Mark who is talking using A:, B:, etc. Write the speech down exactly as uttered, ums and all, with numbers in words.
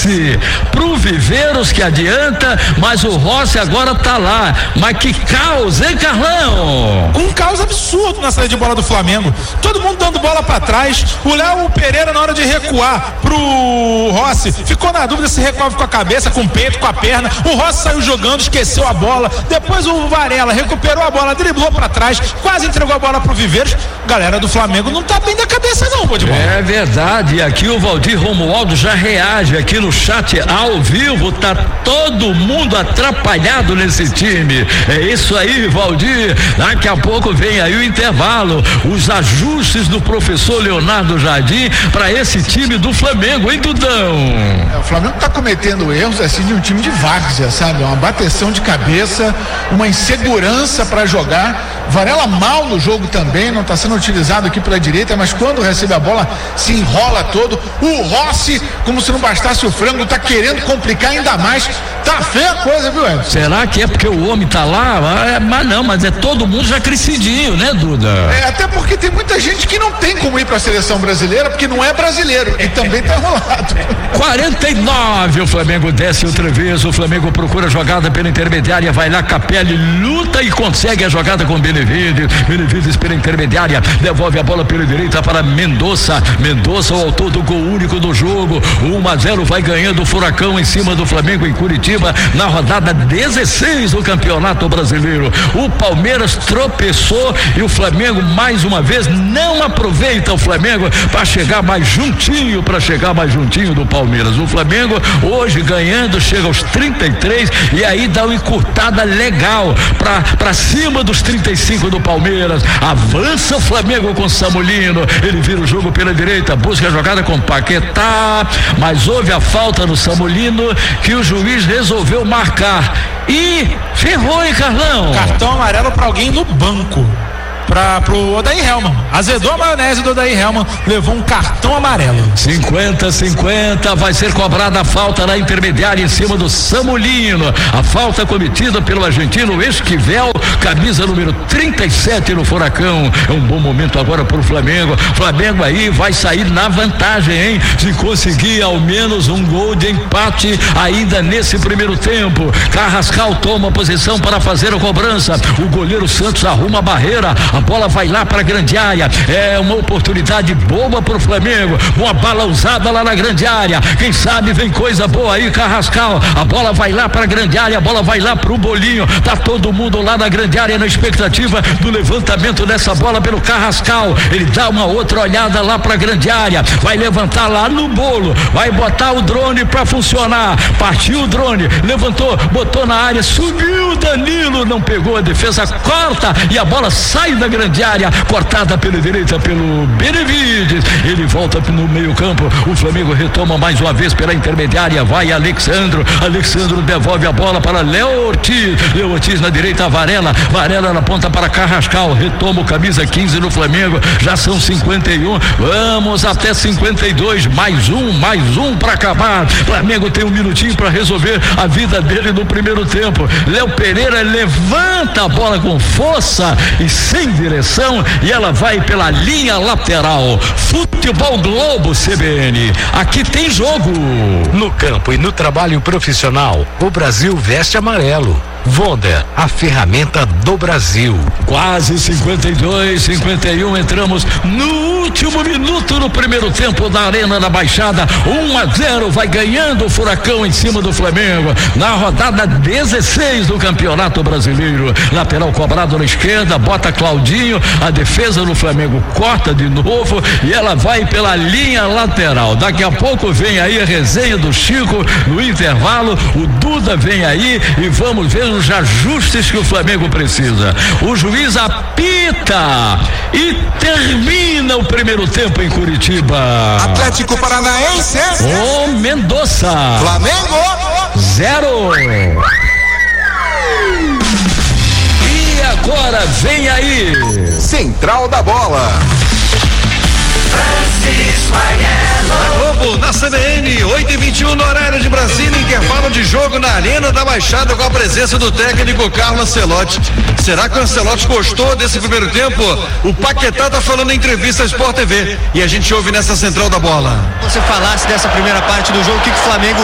A: Rossi. Pro Viveiros que adianta, mas o Rossi agora tá lá. Mas que caos, hein, Carlão?
B: Um caos absurdo na saída de bola do Flamengo. Todo mundo dando bola pra trás. O Léo Pereira, na hora de recuar pro Rossi, ficou na dúvida se recuava com a cabeça, com o peito, com a perna. O Rossi saiu jogando, esqueceu a bola. Depois o Varela recuperou a bola, driblou pra trás, quase entregou a bola pro Viveiros. Galera do Flamengo não tá bem da cabeça não, pô de bola.
A: É verdade, aqui o Valdir Romualdo já reage aqui no chat ao vivo, tá todo mundo atrapalhado nesse time. É isso aí, Valdir. Daqui a pouco vem aí o intervalo, os ajustes do professor Leonardo Jardim para esse time do Flamengo, hein, Dudão?
C: É, o Flamengo tá cometendo erros assim de um time de várzea, sabe? Uma bateção de cabeça, uma insegurança para jogar. Varela mal no jogo também, não está sendo utilizado aqui pela direita, mas quando recebe a bola se enrola todo. O Rossi, como se não bastasse o frango, tá querendo complicar ainda mais. Tá feia a coisa, viu, Edson?
A: Será que é porque o homem tá lá? É, mas não, mas é todo mundo já crescidinho, né, Duda?
C: É, até porque tem muita gente que não tem como ir para a seleção brasileira, porque não é brasileiro e também tá enrolado.
A: quarenta e nove, o Flamengo desce outra vez, o Flamengo procura a jogada pela intermediária, vai lá, Capelli luta e consegue a jogada com Benevides, Benevides pela intermediária, devolve a bola pela direita para Mendonça, Mendonça o autor do gol único do jogo, um a zero vai ganhando o Furacão em cima do Flamengo em Curitiba, na rodada dezesseis do Campeonato Brasileiro. O Palmeiras tropeçou e o Flamengo mais uma vez não aproveita o Flamengo para chegar mais juntinho, para chegar mais juntinho do Palmeiras. O Flamengo hoje ganhando chega aos trinta e três e aí dá uma encurtada legal para para cima dos trinta e cinco do Palmeiras. Avança o Flamengo com Samulino, ele vira o jogo pela direita, busca a jogada com Paquetá, mas houve a falta no Samulino que o juiz resolveu marcar e ferrou, hein, Carlão?
B: Cartão amarelo para alguém no banco. Para pro Odair Hellmann, azedou a maionese do Odair Hellmann, levou um cartão amarelo.
A: cinquenta a cinquenta, vai ser cobrada a falta na intermediária em cima do Samulino, a falta cometida pelo argentino Esquivel, camisa número trinta e sete no Furacão. É um bom momento agora para o Flamengo. Flamengo aí vai sair na vantagem, hein? Se conseguir ao menos um gol de empate ainda nesse primeiro tempo. Carrascal toma posição para fazer a cobrança. O goleiro Santos arruma a barreira. A bola vai lá para a grande área. É uma oportunidade boa para o Flamengo. Uma bala usada lá na grande área. Quem sabe vem coisa boa aí, Carrascal. A bola vai lá para a grande área. A bola vai lá para o Bolinho. Tá todo mundo lá na grande área na expectativa do levantamento dessa bola pelo Carrascal. Ele dá uma outra olhada lá para a grande área. Vai levantar lá no bolo. Vai botar o drone para funcionar. Partiu o drone. Levantou, botou na área. Subiu o Danilo. Não pegou a defesa. Corta e a bola sai da grande área, cortada pela direita pelo Benevides, ele volta no meio campo, o Flamengo retoma mais uma vez pela intermediária, vai Alexandro, Alexandro devolve a bola para Léo Ortiz, Léo Ortiz na direita, Varela, Varela na ponta para Carrascal, retoma o camisa quinze no Flamengo, já são cinquenta e um, vamos até cinquenta e dois, mais um, mais um para acabar, Flamengo tem um minutinho para resolver a vida dele no primeiro tempo, Léo Pereira levanta a bola com força e sem direção e ela vai pela linha lateral. Futebol Globo C B N. Aqui tem jogo.
D: No campo e no trabalho profissional, o Brasil veste amarelo. Vonda, a ferramenta do Brasil.
A: Quase cinquenta e dois, cinquenta e um, entramos no último minuto do primeiro tempo da Arena da Baixada. um a zero, vai ganhando o Furacão em cima do Flamengo na rodada dezesseis do Campeonato Brasileiro. Lateral cobrado na esquerda, bota Claudinho, a defesa do Flamengo corta de novo e ela vai pela linha lateral. Daqui a pouco vem aí a resenha do Chico no intervalo, o Duda vem aí e vamos ver os ajustes que o Flamengo precisa. O juiz apita e termina o primeiro tempo em Curitiba.
E: Atlético Paranaense.
A: O Mendonça.
E: Flamengo.
A: Zero. E agora vem aí.
E: Central da Bola.
F: Na Globo, na C B N, oito e vinte e um no horário de Brasília, intervalo de jogo na Arena da Baixada com a presença do técnico Carlo Ancelotti. Será que o Ancelotti gostou desse primeiro tempo? O Paquetá tá falando em entrevista à Sport T V e a gente ouve nessa Central da Bola.
G: Se você falasse dessa primeira parte do jogo, o que, que o Flamengo